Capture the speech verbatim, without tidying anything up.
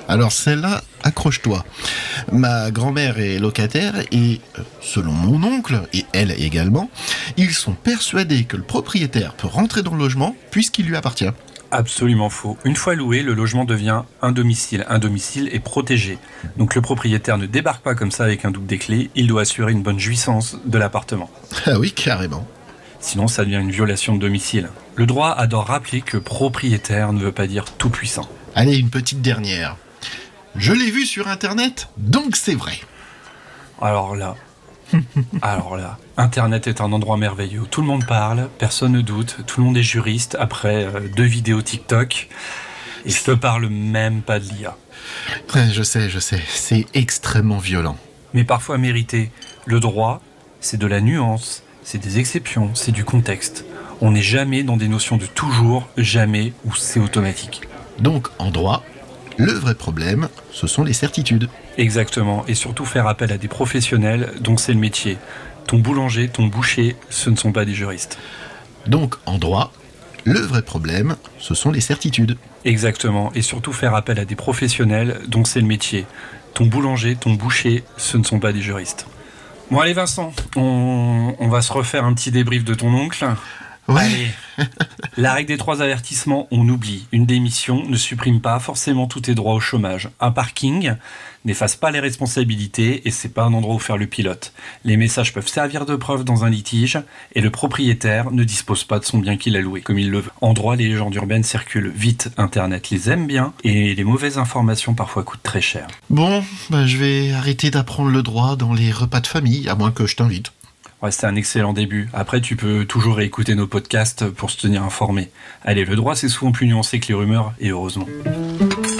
Alors celle-là, accroche-toi. Ma grand-mère est locataire et, selon mon oncle, et elle également, ils sont persuadés que le propriétaire peut rentrer dans le logement puisqu'il lui appartient. Absolument faux. Une fois loué, le logement devient un domicile. Un domicile est protégé. Donc le propriétaire ne débarque pas comme ça avec un double des clés, il doit assurer une bonne jouissance de l'appartement. Ah oui, carrément. Sinon, ça devient une violation de domicile. Le droit adore rappeler que propriétaire ne veut pas dire tout puissant. Allez, une petite dernière. Je l'ai vu sur Internet, donc c'est vrai. Alors là, alors là, Internet est un endroit merveilleux où tout le monde parle, personne ne doute, tout le monde est juriste après euh, deux vidéos TikTok. Et je te parle même pas de l'I A. Ouais, je sais, je sais, c'est extrêmement violent. Mais parfois mérité. Le droit, c'est de la nuance, c'est des exceptions, c'est du contexte. On n'est jamais dans des notions de toujours, jamais, où c'est automatique. Donc, en droit, le vrai problème, ce sont les certitudes. Exactement, et surtout faire appel à des professionnels dont c'est le métier. Ton boulanger, ton boucher, ce ne sont pas des juristes. Donc, en droit, le vrai problème, ce sont les certitudes. Exactement, et surtout faire appel à des professionnels dont c'est le métier. Ton boulanger, ton boucher, ce ne sont pas des juristes. Bon allez Vincent, on, on va se refaire un petit débrief de ton oncle. Ouais. Allez. La règle des trois avertissements, on oublie. Une démission ne supprime pas forcément tous tes droits au chômage. Un parking n'efface pas les responsabilités et c'est pas un endroit où faire le pilote. Les messages peuvent servir de preuve dans un litige et le propriétaire ne dispose pas de son bien qu'il a loué, comme il le veut. En droit, les légendes urbaines circulent vite, Internet les aime bien et les mauvaises informations parfois coûtent très cher. Bon, bah, je vais arrêter d'apprendre le droit dans les repas de famille, à moins que je t'invite. Ouais, c'est un excellent début. Après, tu peux toujours réécouter nos podcasts pour se tenir informé. Allez, le droit, c'est souvent plus nuancé que les rumeurs, et heureusement.